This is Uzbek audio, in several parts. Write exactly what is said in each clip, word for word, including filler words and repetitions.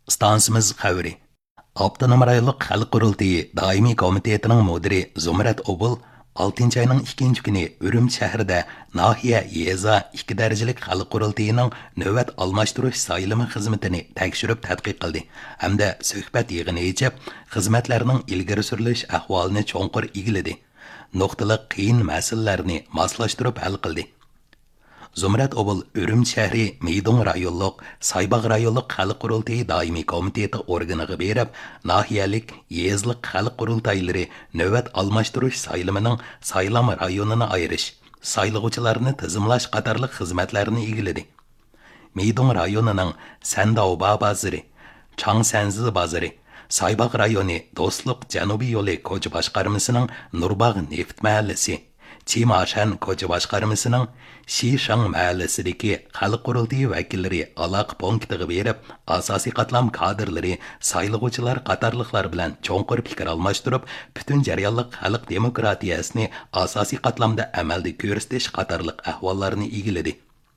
Stansimiz xəvri. Avtonom rayonluq xalq qurultayı daimiy komitetining mudiri Zumrat Obul oltinchi ayning ikkinchi kuni Urumchi shahrida nahiya yeza ikki darajalik xalq qurultayining navbat almashtirish sayılımı xizmatini tekshirib tadqiq qildi hamda suhbat yig'ini yechib xizmatlarning ilgari surilish ahvolini cho'nqur igiladi. Nuqtaliq qiyin masalalarni moslashtirib hal qildi. Zumrat Obul Urumchi shahri Meydon rayonluq, Saybaq rayonluq xalq qurultayi daimiy komiteti organiga berib, nahiyalik, yezliq xalq qurultaylari navbat almashtirish sayılımının saylam rayonini ayirish, sayılg'uvchilarni tizimlash qatorliq xizmatlarni egiladi. Meydon rayonining Sandauba bozori, Changsanzi bozori, Saybaq rayoni Do'stliq Janubiy yo'li ko'cha boshqarmasining Nurbog' neft mahallasi, Chimashan ko'cha boshqarmasining Shishang mahallasidagi xalq qurultayi vakillari aloqa punktiga berib, asosiy qatlam kadrlari, saylovchilar qatorliqlar bilan cho'nqur fikr almashtirib, butun jarayonliq xalq demokratiyasini asosiy qatlamda amalda ko'rsatish qatorliq ahvollarni egiladi.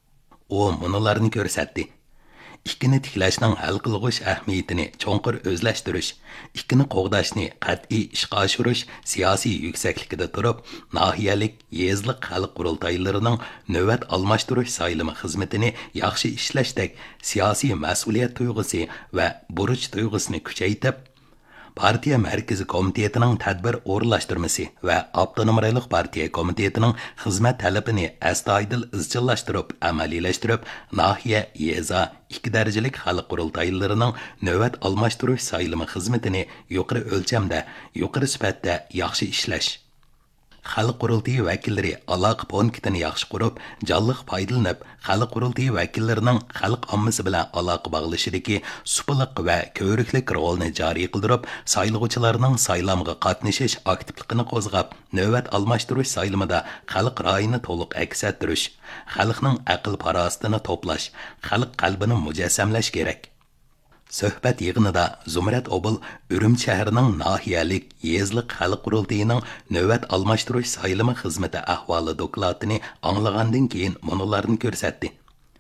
U munolarni ko'rsatdi. Ikkini tiklashning hal qilg'ish ahamiyatini cho'nqur o'zlashtirish, ikkini qo'g'dashni qat'iy ishga oshirish siyosiy yuksakligida turib, nahiyalik, yezliq xalq qurultaylarining navbat almashtirish sayılımı xizmatini yaxshi ishlashdek siyosiy mas'uliyat tuyg'usi va burch tuyg'usini kuchaytirib, partiya markaziy komitetining tadbir o'rinlashtirmasi va avtonom rayonluq partiya komitetining xizmat talabini astoydil izchillashtirib, amaliylashtirib, nahiya, yeza, ikki darajalik xalq qurultaylarining navbat almashtirish sayılımı xizmatini yuqori o'lchamda, yuqori sifatda yaxshi ishlash. Xalq qurultayi vakillari aloqa punktini yaxshi qurib, jonliq foydalanib, xalq qurultayi vakillarining xalq ommasi bilan aloqa bog'lashidagi supiliq va ko'riklik rolini joriy qildirib, saylovchilarning saylamga qatnashish aktivligini qo'zg'ab, navbat almashtirish sayılımida xalq ra'yini to'liq aks ettirish, xalqning aql farosatini to'plash, xalq qalbini mujassamlash kerak. Suhbat yig'inida Zumrat Obul Urumchi shahrining nahiyalik, yezliq xalq qurultayining navbat almashtirish sayılımı xizmati ahvoli dokladini anglagandan keyin munolarni ko'rsatdi.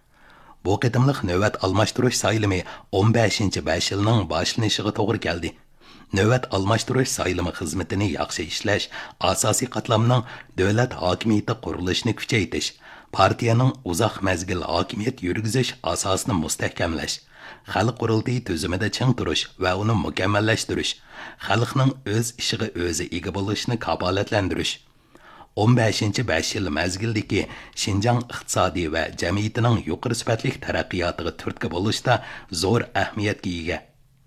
Bu qitimliq navbat almashtirish sayılımı o'n beshinchi besh yilning boshlanishiga to'g'ri keldi. Navbat almashtirish sayılımı xizmatini yaxshi ishlash, asosiy qatlamning davlat hokimiyati qurilishini kuchaytirish, partiyaning uzoq mazgil hokimiyat yurgizish asosini mustahkamlash, xalq qurultayi tuzumida ching turish va uni mukammallashtirish, xalqning o'z ishiga o'zi ega bo'lishini kafolatlantirish, o'n beshinchi besh yil mazgildagi Xinjiang iqtisodiy va jamiyatining yuqori sifatli taraqqiyotiga turtki bo'lishda zo'r ahamiyatga ega.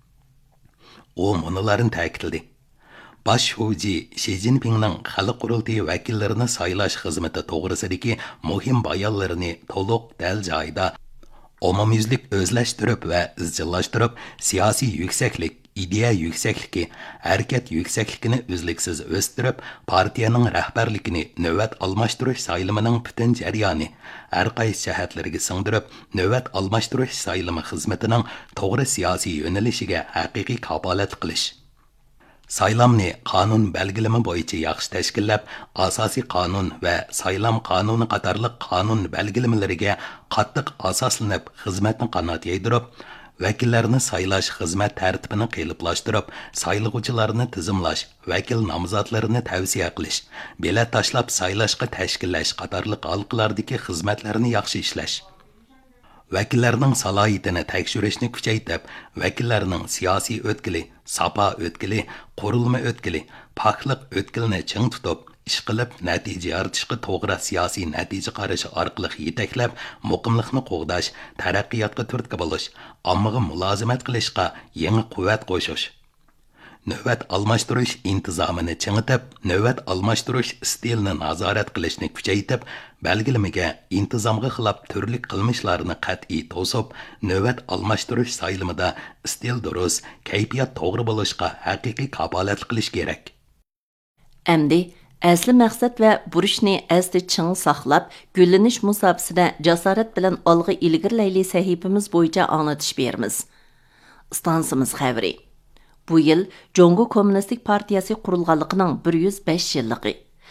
U munolarni ta'kidladi. Baş Huji Xi Jinpingning xalq qurultayi vakillarini saylash xizmati to'g'risidagi muhim bayonlarini to'liq dal joyida omumyuzlik o'zlashtirib va izchillashtirib, siyosiy yuksaklik, ideya yuksakligi, harakat yuksakligini uzluksiz o'stirib, partiyaning rahbarligini navbat almashtirish sayılımının butun jarayoni har qaysi jihatlarga singdirib, navbat almashtirish sayılımı xizmatining to'g'ri siyosiy yo'nalishiga haqiqiy kafolat qilish. Saylamni qonun belgilama bo'yicha yaxshi tashkillab, asosiy qonun va saylam qonuni qatorliq qonun belgilamalariga qattiq asoslanib, xizmatni qanot yaydirib, vakillarni saylash xizmat tartibini qiyinlashtirib, saylovchilarni tizimlash, vakil nomzodlarini tavsiya qilish, bilet tashlab saylashga tashkillash qatorliq halqalardagi xizmatlarni yaxshi ishlash. Vakillarning salohiyatini tekshirishni kuchaytirib, vakillarning siyosiy o'tkili, sapa o'tkili, qurilma o'tkili, poklik o'tkilini ching tutib, ish qilib natija yaratishga to'g'ri siyosiy natija qarashi orqali yetaklab, muqimlikni qo'g'dash, taraqqiyotga turtki bo'lish, ommaga mulozimat qilishga yangi quvvat qo'shish. Navbat almashtirish intizomini chingitib, navbat almashtirish stilini nazorat qilishni kuchaytirib, belgilamaga, intizomga xilop turli qilmishlarni qat'iy to'sib, navbat almashtirish sayılımida stil durust, kayfiyat to'g'ri bo'lishga haqiqiy kafolat qilish kerak. Endi asli maqsad va burishni asli ching saqlab, gullanish musobaqasida jasorat bilan olg'a ilgirlayli sahifamiz bo'yicha anglatish beramiz. Stansimiz xavri. Bu yil Jongo Kommunistik partiyasi qurilganligining bir yuz besh yilligi.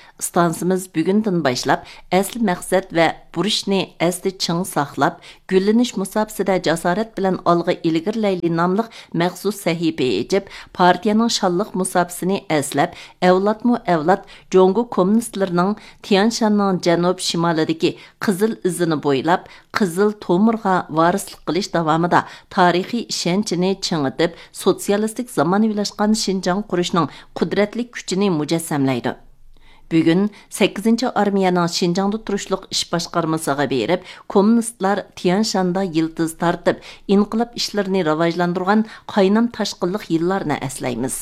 Stansimiz bugundan boshlab asl maqsad va burishni asli ching saqlab, gullanish musabsida jasorat bilan olg'a ilgirlayli nomli maxsus sahifa echib, partiyaning shonliq musabsini aslab, avlodmu avlod Jongo kommunistlarining Tianshanning janub shimolidagi qizil izini bo'ylab, qizil to'mirga varislik qilish davomida tarixiy ishonchini chingitib, sotsialistik zamonaviylashgan Shinjang qurishning qudratli kuchini mujassamlaydi. Bugun sakkizinchi armiyaning Shinjangda turishliq ish boshqarmasiga berib, kommunistlar Tianshanda yildiz tartib, inqilob ishlarini rivojlantirgan qaynam tashqinliq yillarni eslaymiz.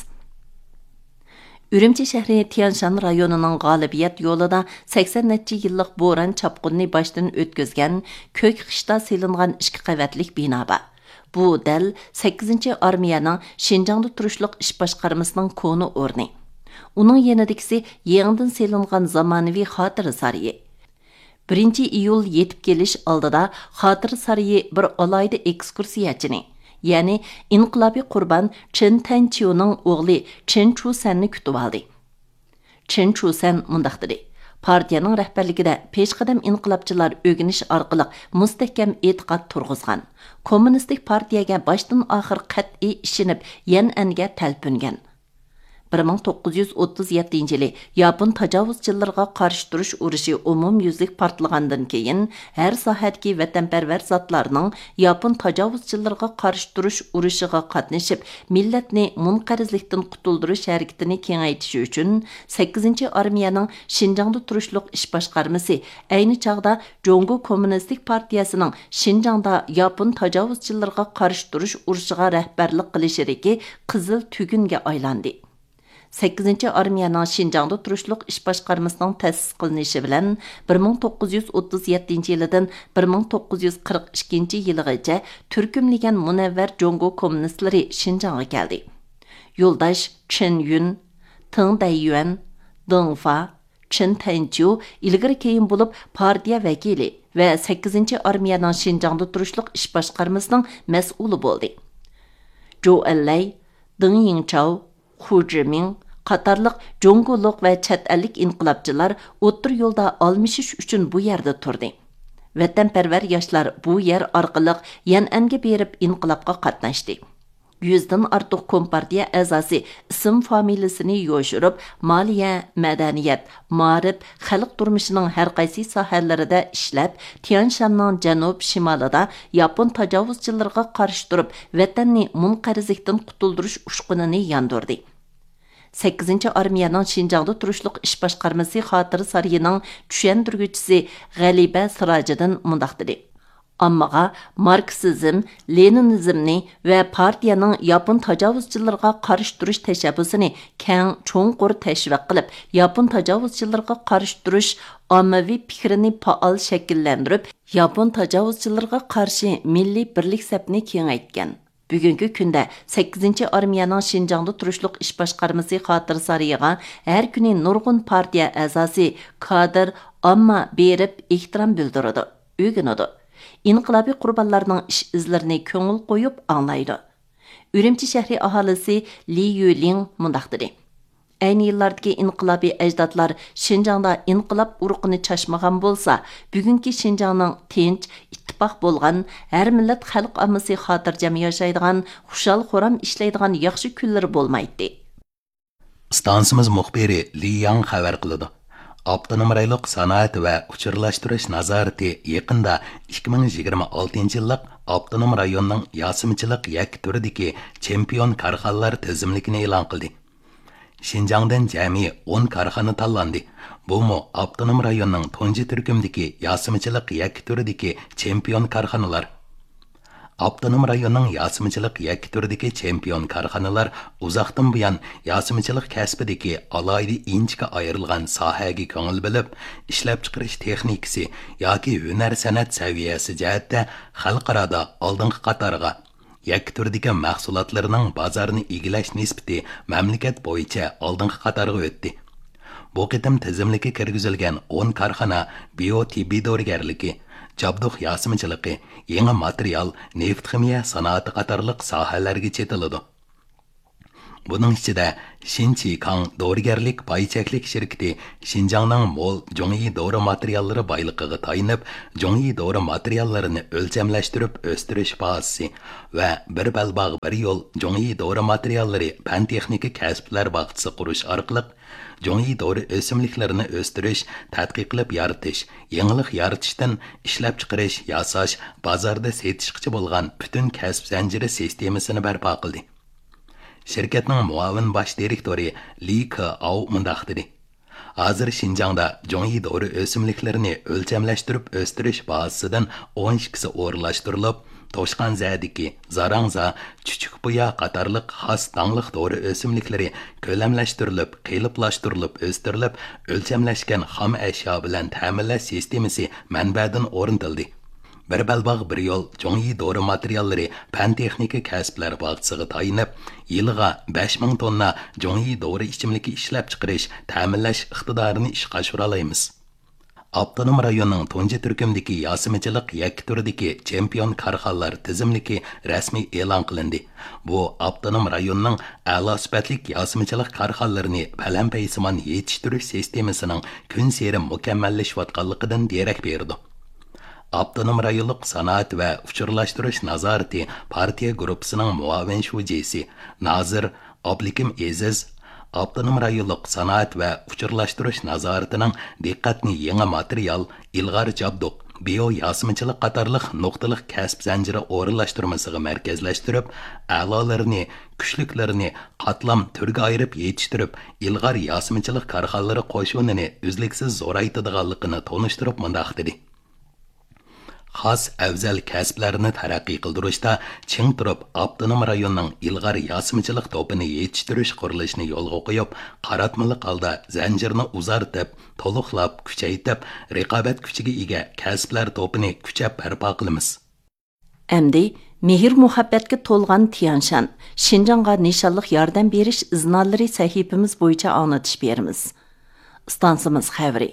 Ürümçi shahri Tianshan rayonining g'olibiyat yo'lida sakson necha yillik bo'ron chapqunni boshdan o'tkazgan ko'k qishda selingan ikki qavatlik bino bor. Bu dal sakkizinchi armiyaning Shinjangda turishliq ish boshqarmasining koni o'rni. Uning yanidagisi yangidan selingan zamonaviy xotira sarayi. birinchi iyul yetib kelish oldida xotira sarayi bir alayda ekskursiyachini, ya'ni inqilobiy qurban Chen Tanchiuning o'g'li Chen Chusanni kutib oldi. Chen Chusan mundaq dedi: Partiyaning rahbarligida peshqadam inqilobchilar o'g'inish orqali mustahkam e'tiqod turg'izgan. Kommunistik partiyaga boshdan oxir qat'iy ishinib, yan'anga talpingan. bir ming to'qqiz yuz o'ttiz yettinchi yili Yapon tajovuzchilarga qarshi turish urushi umumyuzlik portlagandan keyin har sohatdagi vatanparvar zotlarning Yapon tajovuzchilarga qarshi turish urushiga qatnashib, millatni munqarizlikdan qutuldirish harakatini kengaytirish uchun sakkizinchi armiyaning Shinjangda turishliq ish boshqarmasi ayni chog'da Jongo kommunistik partiyasining Shinjangda Yapon tajovuzchilarga qarshi turish urushiga rahbarlik qilishidagi qizil tugunga aylandi. sakkizinchi armiyaning Shinjangda turishliq ish boshqarmasining ta'sis qilinishi bilan bir ming to'qqiz yuz o'ttiz yettinchi yildan bir ming to'qqiz yuz qirq ikkinchi yilgacha turkumlagan munavvar Jongo kommunistlari Shinjangga keldi. Yo'ldosh Chen Yun, Teng Daiyuan, Deng Fa, Chen Tanchiu ilgari keyin bo'lib partiya vakili va sakkizinchi armiyaning Shinjangda turishliq ish boshqarmasining mas'uli bo'ldi. Zhou Enlai, Deng Yingchao, Hu Zhiming qatorliq Jongoliq va chet ellik inqilobchilar o'ttir yo'lda almishish uchun bu yerda turdi. Vatanparvar yoshlar bu yer orqali yan'anga berib inqilobga qatnashdi. Yüzdan ortiq kompartiya a'zosi ism familiyasini yo'shirib, moliya, madaniyat, ma'rif, xalq turmushining har qaysi sohalarida ishlab, Tianshanning janub shimolida Yapon tajovuzchilariga qarshi turib, vatanni munqarizlikdan qutuldirish ushqunini yondirdi. sakkizinchi armiyaning Shinjangda turishliq ish boshqarmasi xotira sarayining tushuntirguvchisi G'aliba Sirajiddin mundaq dedi: Ammaga Marksizm, Leninizmni va partiyaning Yapon tajovuzchilariga qarshi turish tashabbusini keng cho'nqur tashviq qilib, Yapon tajovuzchilariga qarshi turish ommaviy fikrini faol shakllantirib, Yapon tajovuzchilariga qarshi milliy birlik safini kengaytgan. Bugungi kunda sakkizinchi armiyaning Shinjangda turishliq ish boshqarmasi xotira sarayiga har kuni nurg'un partiya a'zosi, kadr, omma berib ehtirom bildiradi, o'ginadi. İnqilobiy qurbonlarning ish izlarini ko'ngil qo'yib anglaydi. Ürümçi shahri aholisi Li Yuling mundaq dedi: Ayni yillardagi inqilobiy ajdodlar Shinjangda inqilob urug'ini chashmagan bo'lsa, bugungi Shinjangning tinch, ittifoq bo'lgan, har millat xalq ommasi xotirjam yashaydigan, xushal-xuram ishlaydigan yaxshi kunlar bo'lmaydi. Stansimiz muxbiri Li Yang xabar qiladi. Avtonom rayonlik sanoat va uchirlashtirish nazorati yaqinda ikki ming yigirma oltinchi yillik avtonom rayonning yosimchilik yak turidagi chempion korxonalar tizimligini e'lon qildi. Shinjangdan jami o'n korxona tanlandi. Bumu avtonom rayonning tunji turkumdagi yosimchilik yak turidagi chempion korxonalar. Avtonom rayonning yosimchilik yak turidagi chempion korxonalar uzoqdan buyon yosimchilik kasbidagi alohida inchga ayrilgan sohaga ko'ngil bilib, ishlab chiqarish texnikasi yoki hunar san'at saviyasi jihatda xalqaro oldingi qatorga yak turdagi mahsulotlarining bozorni egallash nisbati mamlakat bo'yicha oldingi qatorga o'tdi. Bu qitim tizimlikka kirgizilgan o'n korxona biotibbiy dorigarligi, jabduq yosimchiligi, yangi material, neft ximiya sanoati qatorliq sohalarga chetiladi. Bunun içinde Şinçikang Doğrugerlik Bayçeklik şirketi Şinjanның mol joңi doğru materyalları baylıqıga tayınıp, joңi doğru materyallarını ölçemleştirip östürüş bahası ve bir belbağ bir yol joңi doğru materyalları pen texniki kasblar bağıtısı kuruş arqılıq, joңi doğru ösümliklerini östürüş, tadqiq qilib yaratish, yangilik yaratishdan ishlab chiqarish, yasash, bozorda setishqchi bo'lgan butun kasb zanjiri sistemasini barpo qildi. Şirketning muavin bosh direktori Li Ke-au mundaq dedi. Hozir Şinjangda joңi doğru ösümliklerini ölçemleştirip östürüş bahasıdan on ikkisi o'rinlashtirilib, Toshqanzadagi Zarangza, Chuchukbuya qatorliq xos dangliq doğru ösümlikleri ko'lamlashtirilib, qiyliplashtirilib, o'stirilib, o'lchamlashgan xom ashyo bilan ta'minlash sistemasi manbadan o'rnatildi. Bir belbağ bir yol joңi doğru materyalları pen texniki kasblar bağıtsığı tayınıp, yılığa besh ming tonna joңi doğru içimliki işlep çıkarış, ta'minlash iqtidorini ishga oshiralaymiz. Abtonom rayonning tunji turkumdagi yosimichilik yakki turidagi chempion korxonalar tizimliki rasmiy e'lon qilindi. Bu abtonom rayonning a'lo sifatli yosimichilik korxonalarini balandpaysimon yetishtirish sistemasining kun sari mukammallashayotganligidan derak berdi. Abtonom rayonluq sanoat va uchurlashtirish nazorati partiya gruppasining muavin shujisi Nazir Oblikim Eziz Abtonom rayonluq sanoat va uchurlashtirish nazoratining diqqatni yangi material, ilg'or jabduq, bio yosimichilik qatorliq nuqtaliq kasb zanjiri o'rinlashtirmasiga markazlashtirib, a'lolarini, kuchliklarini qatlam turga ayirib yetishtirib, ilg'or yosimichilik korxonalari qo'shunini uzluksiz zo'raytirganligini tonishtirib mundaq dedi. Xas afzal kasblarni taraqqiy qildirishda ching turib abtonom rayonning ilg'or yosimichilik to'pini yetishtirish qurilishini yo'lga qo'yib, qaratmaliq holda zanjirni uzartib, to'liqlab, kuchaytirib, raqobat kuchiga ega kasblar to'pini kuchab barpo qilamiz. Әмді, мехір muhabbatga to'lgan Tiyanshan, Şinjanға nishonliq yordam berish iznolari sahifamiz bo'yicha anglatish beramiz. Stansimiz xabari.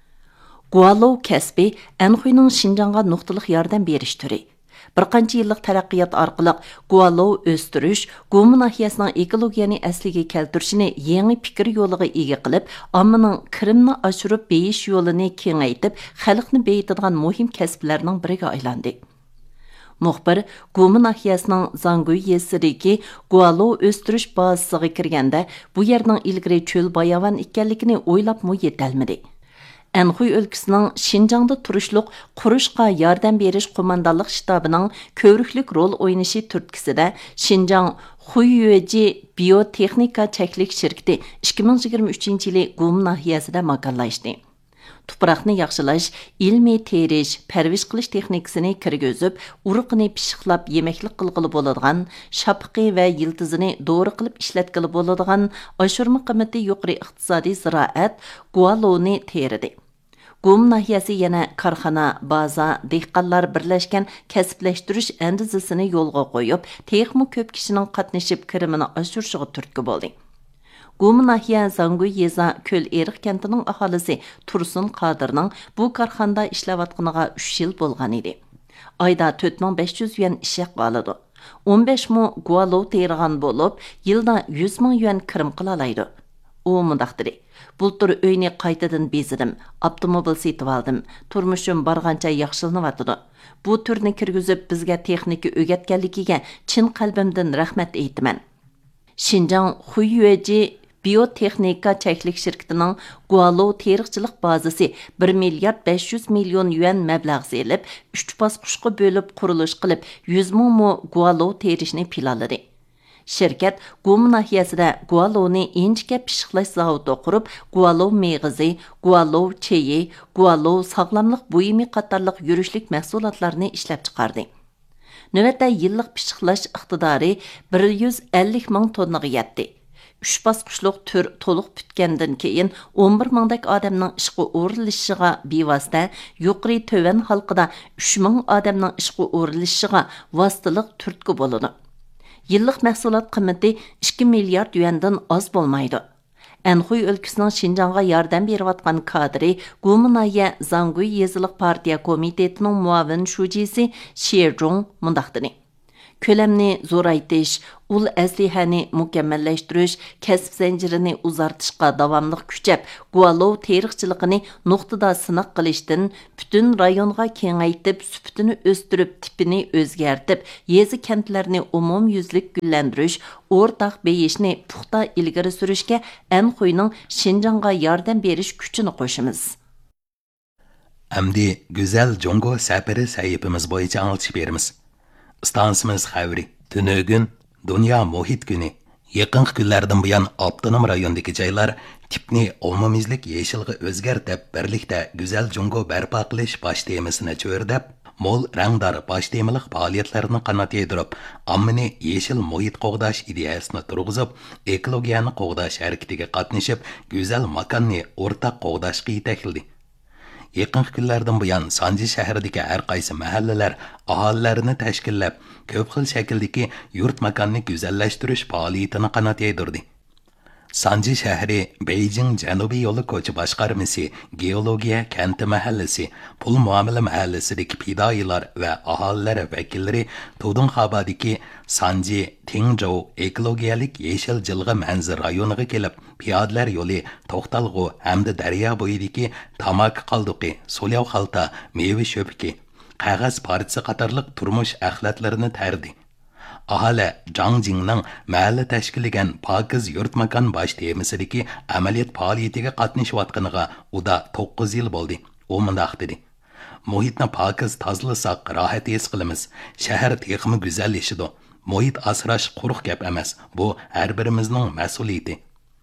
Gualou kasbi Anxuyning Şinjanға nuqtaliq yordam berish turi. Bir qancha yillik taraqqiyot orqali Gualou o'stirish, Gumu nahiyasining ekologiyani asliga keltirishini yangi fikr yo'liga ega qilib, ommaning kirimni oshirib beyish yo'lini kengaytib, xalqni beyitadigan muhim kasblarning biriga aylandi. Muxbir Gumu nahiyasining Zanguy yesidagi Gualou o'stirish bazasiga kirganda, bu yerning ilgari cho'l bayavan ekanligini o'ylab mu yetalmadi. Anxuy өлkəsinin Şinjangda turuşluq quruşqa yardım berish qo'mondonlik shtabining ko'riklik rol o'ynashi turtkisida Şinjang Xuyueji biotexnika cheklik shirkati ikki ming yigirma uchinchi yili Gumu nahiyasida makonlashdi. Tuproqni yaxshilash, ilmiy terish, parvish qilish texnikasini kirgizib, uruqni pishiqlab yemaklik qilg'ili bo'ladigan, shapqi va yiltizini doğru qilib ishlatgili bo'ladigan oshirma qiymati yuqori iqtisodiy ziroat Gualouni teridi. Gum nahiyasi yana korxona, baza, dehqonlar birlashgan kasblashtirish andizasini yo'lga qo'yib, texmi ko'p kishining qatnashib kirimini oshirishiga turtki bo'ldi. Gum nahiya Zanguy yeza Köl Eriq kentining aholisi Tursun Qodirning bu korxonada ishlayotganiga uch yil bo'lgan edi. Oyda to'rt ming besh yuz yuan ish haqi oladi. o'n besh ming gualou tergan bo'lib, yilda yuz ming yuan kirim qila oladi. U mundaq dedi. Bultur uyni qaytadan bezidim, avtomobil setib oldim. Turmushim bargancha yaxshilanyapti. Bu turni kirgizib bizga texnika o'rgatganligiga chin qalbimdan rahmat aytaman. Şinjang Xuyueji biotexnika cheklik shirkatining Gualou teriqchilik bazasi bir milliard besh yuz million yuan mablag' selib, uch bosqichga bo'lib qurilish qilib, yuz ming mo Gualou terishni planladi. Şirket Gumu nahiyasida Gualouni inchga pishiqlash zavodi qurib, Gualou meg'izi, Gualou cheyi, Gualou sog'lomlik buyumi qatorliq yurishlik mahsulotlarni ishlab chiqardi. Növətdə yillik pishiqlash iqtidori bir yuz ellik ming tonnaga yetdi. uch bosqichliq tur to'liq bitgandan keyin o'n bir mingdak odamning ishga o'rnilishiga bevosita, yuqori to'van halqida uch ming odamning ishga o'rnilishiga vositalik turtki bo'ladi. Yillik mahsulot qiymati ikki milliard yuandan oz bo'lmaydi. Anxuy өлkəsinin Şinjang'a yardım beriyotgan kadri Gumu nahiya Zanguy yezilik partiya komitetining muavin shujisi Shejong mundaq dedi. ko'lamni zo'raytish, ul aslihani mukammallashtirish, kasb zanjirini uzartishqa davomli kuchab, gualov teriqchiligini nuqtada sinoq qilishdan butun rayonga kengaytib, sufatini o'stirib, tipini o'zgartib, yezi kentlarni umumyuzlik gullantirish, o'rtaq beyishni puxta ilgari surishga Anxuyning Şinjanға yordam berish kuchini qo'shamiz. Әмді güzel Jongo сәпірі сәйіпіміз бойынша аңылтып беріміз. Stansimiz xəvri. Tünögün Dünya Muhit Günü. Yaqinqi kunlardan buyon Avtonom rayondagi joylar tipni umumyuzlik yeşilga o'zgartib, birlikda güzel Jongo barpo qilish bosh temasini cho'rdab, mo'l rangdor bosh temalik faoliyatlarni qanot yedirib, ommani yeşil muhit qo'g'dash ideyasini turg'izib, ekologiyani qo'g'dash harakatiga qatnashib, güzel makonni o'rtaq qo'g'dashga yetakladi. Yaqinqi kunlardan buyon Sanji shahridagi har qaysi mahallalar aholilarini tashkillab, ko'p xil shakldagi yurt makonni go'zallashtirish faoliyatini qanot yedirdi. Sanji shahri Beijing Janubiy yo'li ko'cha boshqarmasi, geologiya kenti mahallasi, pul muomala mahallasidagi fidoyilar va aholilar vakillari Tudunxabadagi Sanji Tingzhou ekologiyalik yeshil jilg'a manzir rayoniga kelib, piyodalar yo'li, to'xtalg'u hamda daryo bo'yidagi tamaki qalduqi, so'lyav xalta, meva sho'piki, qog'oz partisi qatorliq turmush axlatlarini tardi. Ahali Zhangjingning mahalla tashkillagan Pokiz yurt makon bosh temasidagi amaliyot faoliyatiga qatnashayotganiga uda to'qqiz yil bo'ldi. U mundaq dedi: Muhitni pokiz tozalasak rohat his qilamiz. Shahar texmi go'zallashadi. Muhit asrash quruq gap emas. Bu har birimizning mas'uliyati.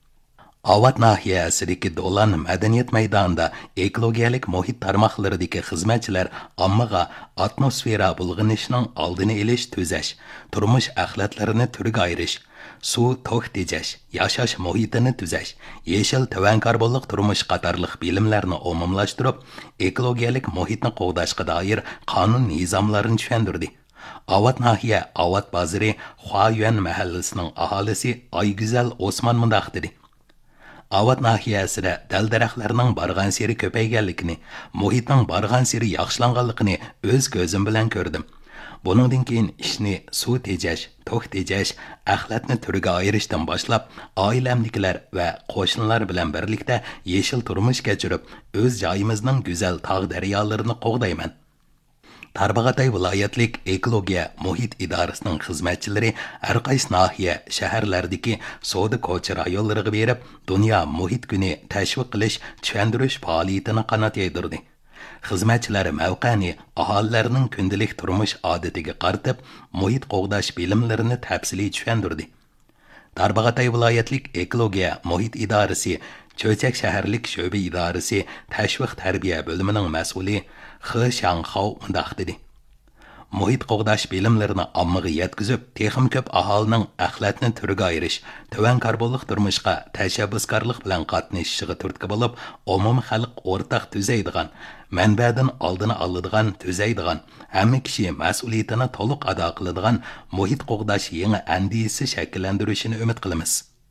Avat nahiyasidagi Dolan madaniyat maydonida ekologiyalik muhit tarmoqlaridagi xizmatchilar ommaga atmosfera bulg'anishining oldini olish, tuzash, turmush axlatlarini turga ayirish, suv to'q tejash, yashash muhitini tuzash, yeshil tuvan karbonlik turmush qatorliq bilimlarni umumlashtirib, ekologiyalik muhitni qo'g'dashga doir qonun nizomlarini tushundirdi. Avat nahiya Avat bozori Huayuan mahallasining aholisi Ayguzal Osman mundaq dedi: Avat nahiyasida dal-daraxtlarning bargan seri ko'payganligini, muhitning bargan seri yaxshilanganligini o'z ko'zim bilan ko'rdim. Buningdan keyin ishni suv tejash, to'q tejash, axlatni turga ayirishdan boshlab, oilamdagilar va qo'shnilar bilan birlikda yeshil turmush kechirib, o'z joyimizning go'zal tog' daryolarini qo'g'dayman. Tarbag'atay viloyatlik ekologiya muhit idorasining xizmatchilari har qaysi nahiya shaharlardagi savdo ko'cha rayonlariga berib, Dunyo muhit kuni tashviq qilish, tushuntirish faoliyatini qanot yedirdi. Xizmatchilar mavqani aholilarning kundalik turmush odatiga qaratib, muhit qo'g'dash bilimlarini tafsiliy tushuntirdi. Tarbag'atay viloyatlik ekologiya muhit idorasi, Cho'chak shaharlik sho'ba idorasi tashviq tarbiya bo'limining mas'uli He Xianghao mundaq dedi: Muhit qo'g'dash bilimlarini ommaga yetkazib, texim ko'p aholining axlatni turga ayirish, tuvan karbonlik turmushga tashabbuskorlik bilan qatnashishiga turtki bo'lib, umum xalq o'rtaq tuzaydigan, manbadan oldini oladigan, tuzaydigan, hamma kishi mas'uliyatini to'liq ado qiladigan muhit qo'g'dash yangi andisi shakllantirishini umid qilamiz.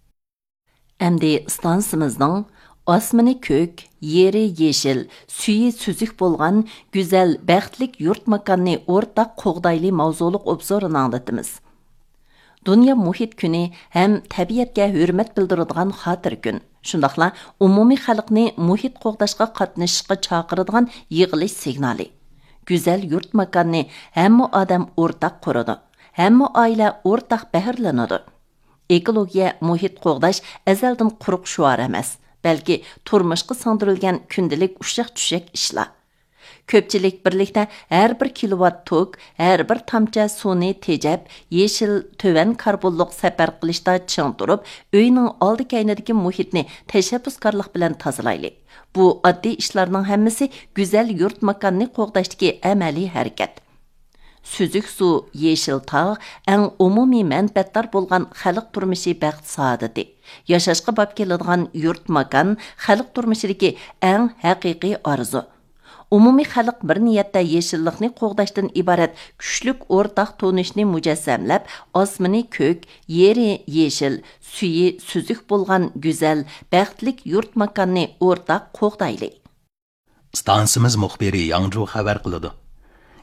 Әмді станцымыздың османы көк, yeri yeşil, suyi süzük bolğan güzel, bəxtlik yurt makanını ortaq qoğdaylı mavzuluq obzorunu anlatımız. Dünya Muhit Günü həm təbiyyətə hürmət bildirildiğən xatır gün. Şundaqla umumi xalqni muhit qoğdaşqa qatnışışqa çağırıdığan yığılış signali. Güzel yurt makanını həmmə adam ortaq qurudu. Həmmə ailə ortaq bəhirlənədi. Ekologiya muhit qoğdaş əzəldən quruq şuar emas, bəlkə turmuşqa sandırılgan kündəlik uşaq-düşək işlar. Köpçilik birlikdə hər bir kilowatt tok, hər bir tamça suni tejab, yeşil tövən karbonluq səpər qilishda çiң durub, öyünün aldı kəynədəki muhitni təşəbbüskarlıq bilən tazalaylı. Bu addi işlərinin həmmisi güzel yurt makanını qoğdaşdaki əməli hərəkət. Süzük su, yeşil tağ, ən umumi mənbətdar bolğan xalq turmuşu bəxt saadəti. Yaşaşqa bab keladigan yurt makan xalq turmuşidagi ən həqiqi arzu. Umumi xalq bir niyatda yeşillikni qoğdaşdan ibarat küçlük ortaq tonishni mujassamlab, osmini ko'k, yeri yeşil, suyi süzük bolğan güzel, bəxtlik yurt makanni ortaq qoğdaylı. Stansimiz muxbiri Yangzhou xabar qiladi.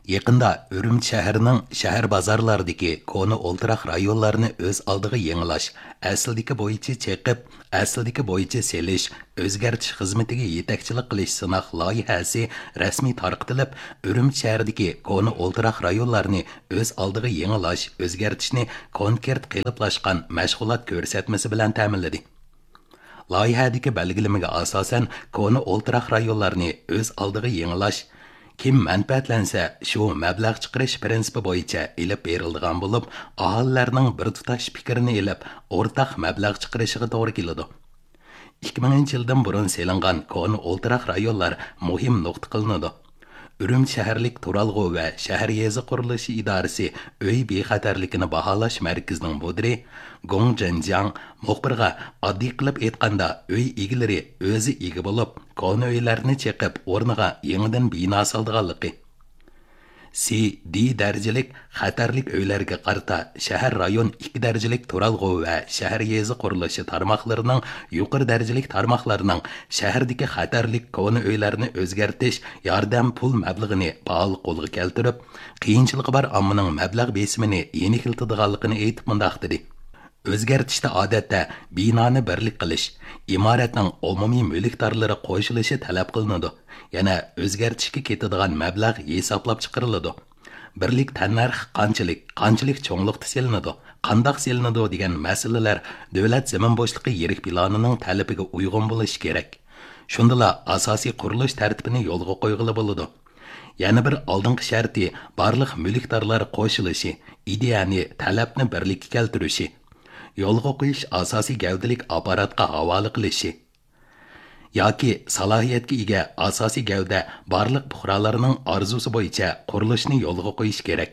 Yaqında Ürümçi shahrining shahar bozorlaridagi koni o'ltiraq rayonlarni o'z oldiga yangilash, asldagi bo'yicha cheqib, asldagi bo'yicha selish, o'zgartish xizmatiga yetakchilik qilish sinoq loyihasi rasmiy tarqatilib, Ürümçi shahridagi koni o'ltiraq rayonlarni o'z oldiga yangilash, o'zgartishni konkret qiliplashgan mashg'ulot ko'rsatmasi bilan ta'minladi. Loyihadagi belgilamaga asosan koni o'ltiraq rayonlarni o'z oldiga yangilash kim manfaatlansa shu mablag' chiqarish prinsipi bo'yicha ilib berilgan bo'lib, aholilarning bir tutash fikrini ilib, o'rtaq mablag' chiqarishiga to'g'ri keladi. ikki minginchi yildan burun selingan koni o'ltiraq rayonlar muhim nuqta qilinadi. Ürümçi shaharlik turalg'u va shahar yezi qurilishi idorasi uy bexatarligini baholash markazining mudiri Gong Zhenjiang muxbirga oddiy qilib aytganda uy egalari o'zi ega bo'lib, koni uylarni cheqib, o'rniga yangidan bino soldiganligi. C D darajalik xatarlik uylarga qarta shahar rayon ikki darajalik turalg'u va shahar yezi qurilishi tarmoqlarining yuqori darajalik tarmoqlarining shahardagi xatarlik koni uylarni o'zgartish yordam pul mablag'ini faol qo'lga keltirib, qiyinchiligi bor ommaning mablag' besimini yengiltadiganligini aytib mundaq dedi. O'zgartishda odatda binoni birlik qilish, imoratning umumiy mulkdorlari qo'shilishi talab qilinadi. Yana o'zgartishga ketadigan mablag' hisoblab chiqariladi. Birlik tannarx qanchalik, qanchalik cho'nglikda selinadi, qandoq selinadi degan masalalar davlat zamin bo'shligi yirik planining talabiga uyg'un bo'lishi kerak. Shundala asosiy qurilish tartibini yo'lga qo'yg'ili bo'ladi. Yana bir oldingi sharti barliq mulkdorlar qo'shilishi, ideyani, talabni birlikka keltirishi, yo'lga qo'yish asosiy gavdalik apparatga havola qilishi yoki salohiyatga ega asosiy gavda barliq fuqarolarning orzusi bo'yicha qurilishni yo'lga qo'yish kerak.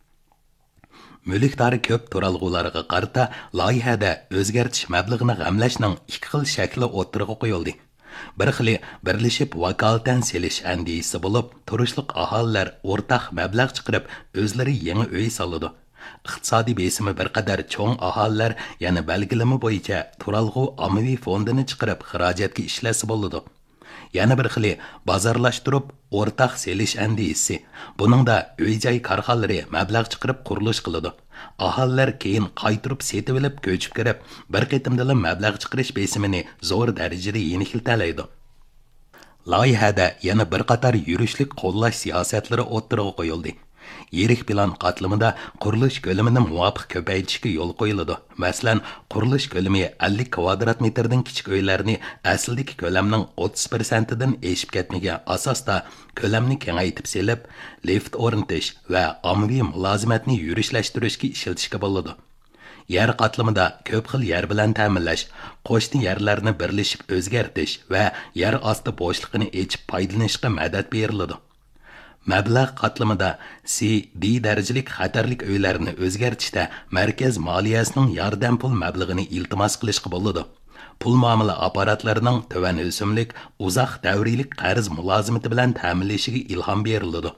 Mulkdori ko'p turalg'ularga qarta loyihada o'zgartish mablag'ini g'amlashning ikki xil shakli o'tirg'a qo'yildi. Bir xili birlashib vakolatan selish andisi bo'lib, turishliq aholilar o'rtaq mablag' chiqarib, o'zlari yangi uy soladi. Iqtisodiy besimi bir qadar cho'ng aholilar yana belgilama bo'yicha turalg'u ommaviy fondini chiqarib xarajatga ishlasa bo'ladi. Yana bir xili bozorlashtirib o'rtaq selish andisi. Buningda uy-joy korxonalari mablag' chiqarib qurilish qiladi. Aholilar keyin qaytirib setib olib ko'chib kirib, bir qitimda mablag' chiqarish besimini zo'r darajada yengiltalaydi. Loyihada yana bir qator yurishlik qo'llash siyosatlari o'ttirg'a qo'yildi. Yirik plan qatlamida qurilish ko'lamini muvofiq ko'paytirishga yo'l qo'yiladi. Masalan, qurilish ko'lami ellik kvadrat metrdan kichik uylarni asldagi ko'lamning o'ttiz persentidan eshib ketmagan asosda ko'lamni kengaytib selib, lift o'rnatish va ommaviy mulozimatni yurishlashtirishga ishlatishga bo'ladi. Yer qatlamida ko'p xil yer bilan ta'minlash, qo'shni yerlarni birlashib o'zgartish va yer osti bo'shligini echib foydalanishga madad beriladi. Mablag' qatlamida C D darajalik xatarlik uylarni o'zgartishda markaz moliyasining yordam pul mablag'ini iltimos qilishga bo'ladi. Pul muomala apparatlarining to'van o'simlik, uzoq davriylik qarz mulozimati bilan ta'minlashiga ilhom beriladi.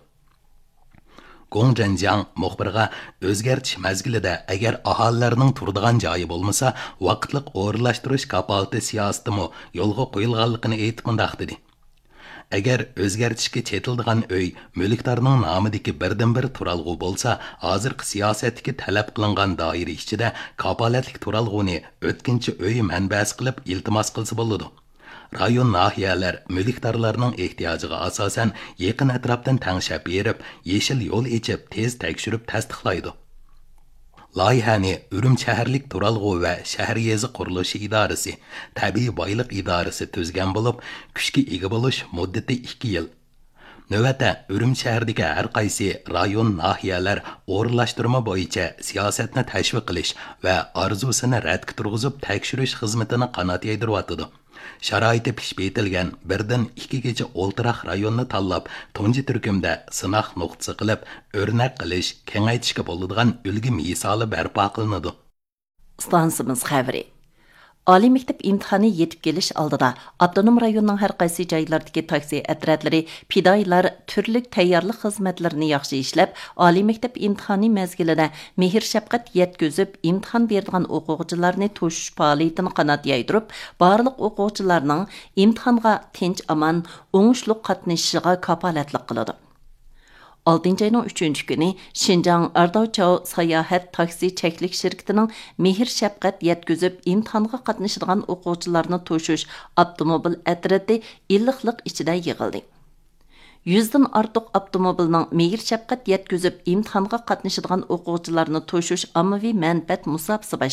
Gong Zhenjiang muxbirga o'zgartish mazgilida agar aholilarning turadigan joyi bo'lmasa, vaqtliq o'rinlashtirish kapolati siyosatimi yo'lga qo'yilganligini aytib mundaq dedi. Agar o'zgartishga chetildigan uy mulkdorning nomidagi birdan bir turalg'u bo'lsa, hozirgi siyosatdagi talab qilingan doira ichida kapolatlik turalg'uni o'tkinchi uy manbasi qilib iltimos qilsa bo'ladi. Rayon nahiyalar mulkdorlarning ehtiyojiga asosan yaqin atrofdan tangshab berib, yeshil yo'l echib, tez tekshirib tasdiqlaydi. Loyihani Ürümçi shaharlik turalg'u va shahar yezi qurilishi idorasi, tabiiy boyliq idorasi tuzgan bo'lib, kuchga ega bo'lish muddati ikki yil. Navbatda Ürümçi shahridagi har qaysi rayon nahiyalar o'rinlashtirma bo'yicha siyosatni tashviq qilish va orzusini radga turg'izib tekshirish xizmatini qanot yaydiryotdi. Sharoiti pishib etilgan birdan ikkigacha o'ltiraq rayonni tanlab, tunji turkumda sinoq nuqtasi qilib, o'rnak qilish, kengaytishga bo'ladigan ulgi misoli barpo qilinadi. Stansimiz xabari. Oliy maktab imtihoni yetib kelish oldida avtonom rayonning har qaysi joylaridagi taksi atratlari, fidoyilar turlik tayyorlik xizmatlarini yaxshi ishlab, oliy maktab imtihoni mezgilida mehr shafqat yetkazib, imtihon beradigan o'quvchilarni to'shish faoliyatini qanot yaydirib, barliq o'quvchilarning imtihonga tinch aman, o'ngishli qatnashishiga kapolatlik qiladi. oltinchi ayning uchinchi kuni Şinjan Ardavchao sayohat taksi cheklik shirkatining mehr shafqat yetkazib imtihonga qatnashadigan o'quvchilarni to'shish avtomobil atrati illiqlik ichida yig'ildi. Yüzdən artıq avtomobilning mehr shafqat yetkazib imtihonga qatnashadigan o'quvchilarni to'shish ommaviy manfaat musobaqasi